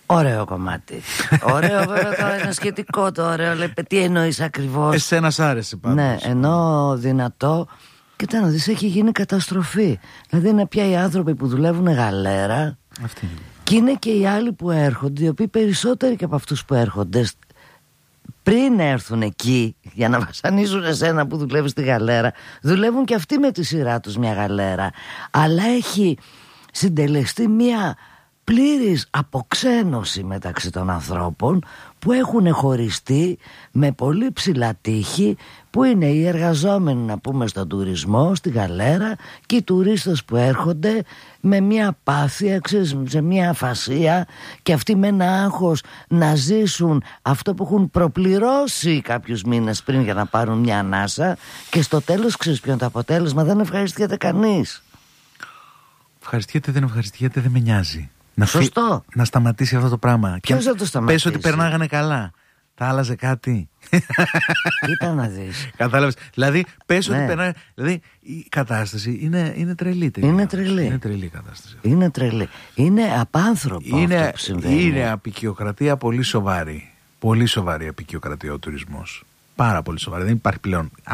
Ωραίο κομμάτι. Ωραίο, βέβαια τώρα είναι σχετικό το ωραίο. Λέει, τι εννοείς ακριβώς? Εσένα σ' άρεσε πάντως. Ναι, ενώ δυνατό. Κοίτα να δεις, έχει γίνει καταστροφή. Δηλαδή είναι πια οι άνθρωποι που δουλεύουν γαλέρα. Αυτή είναι. Και είναι και οι άλλοι που έρχονται, οι οποίοι περισσότεροι και από αυτούς που έρχονται, πριν έρθουν εκεί για να βασανίζουν εσένα που δουλεύεις στη γαλέρα, δουλεύουν και αυτοί με τη σειρά τους μια γαλέρα. Αλλά έχει συντελεστεί μια πλήρης αποξένωση μεταξύ των ανθρώπων που έχουν χωριστεί με πολύ ψηλά τείχη, που είναι οι εργαζόμενοι, να πούμε, στον τουρισμό, στη γαλέρα, και οι τουρίστες που έρχονται με μια απάθεια, σε μια αφασία, και αυτοί με ένα άγχος να ζήσουν αυτό που έχουν προπληρώσει κάποιους μήνες πριν για να πάρουν μια ανάσα, και στο τέλος ξέρεις ποιο είναι το αποτέλεσμα? Δεν ευχαριστιέται κανείς. Ευχαριστιέται, δεν ευχαριστιέται, δεν με νοιάζει. Σωστό. Να σταματήσει αυτό το πράγμα. Ποιος θα το σταματήσει? Πες ότι περνάγανε καλά. Θα άλλαζε κάτι? Κοίτα να δεις. Κατάλαβες? Δηλαδή, πες Ναι. ότι περνάγανε. Δηλαδή, η κατάσταση είναι τρελή. Είναι τρελή. Είναι τρελή η κατάσταση. Είναι τρελή. Είναι απάνθρωπο αυτό που συμβαίνει. Είναι απικιοκρατία πολύ σοβαρή. Πολύ σοβαρή απικιοκρατία ο τουρισμός. Πάρα πολύ σοβαρή. Δεν υπάρχει πλέον